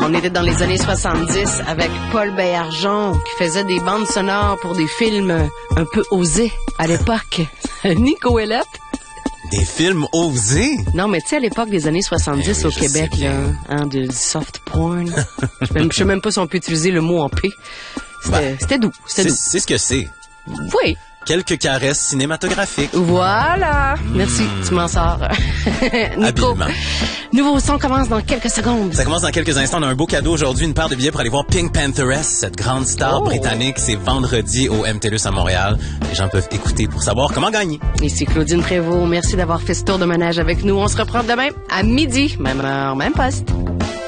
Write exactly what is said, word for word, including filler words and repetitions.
On était dans les années soixante-dix avec Paul Baillargeon qui faisait des bandes sonores pour des films un peu osés à l'époque. Nico Ouellette. Des films osés? Non, mais tu sais, à l'époque des années soixante-dix eh oui, au Québec, là, hein, de soft porn. Je ne sais même pas si on peut utiliser le mot en P. C'était, ben, c'était doux. C'était c'est, doux. C'est ce que c'est. Oui. Quelques caresses cinématographiques. Voilà. Mmh. Merci, tu m'en sors. Nico, habilement. Nouveau son commence dans quelques secondes. Ça commence dans quelques instants. On a un beau cadeau aujourd'hui, une paire de billets pour aller voir Pink Pantheress, cette grande star oh. britannique. C'est vendredi au M T L U S à Montréal. Les gens peuvent écouter pour savoir comment gagner. Ici Claudine Prévost. Merci d'avoir fait ce tour de ménage avec nous. On se reprend demain à midi. Même heure, même poste.